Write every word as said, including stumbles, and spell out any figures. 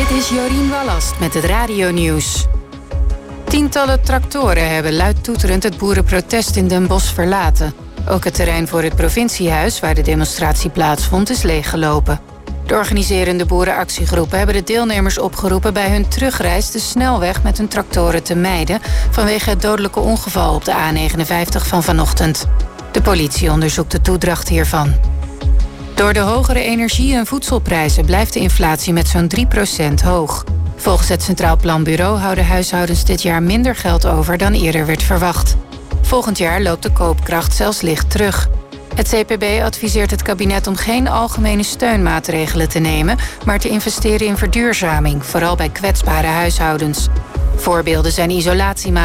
Dit is Jorien Wallast met het radionieuws. Tientallen tractoren hebben luid toeterend het boerenprotest in Den Bosch verlaten. Ook het terrein voor het provinciehuis, waar de demonstratie plaatsvond, is leeggelopen. De organiserende boerenactiegroepen hebben de deelnemers opgeroepen bij hun terugreis de snelweg met hun tractoren te mijden vanwege het dodelijke ongeval op de A negenenvijftig van vanochtend. De politie onderzoekt de toedracht hiervan. Door de hogere energie- en voedselprijzen blijft de inflatie met zo'n drie procent hoog. Volgens het Centraal Planbureau houden huishoudens dit jaar minder geld over dan eerder werd verwacht. Volgend jaar loopt de koopkracht zelfs licht terug. Het C P B adviseert het kabinet om geen algemene steunmaatregelen te nemen, maar te investeren in verduurzaming, vooral bij kwetsbare huishoudens. Voorbeelden zijn isolatiemaatregelen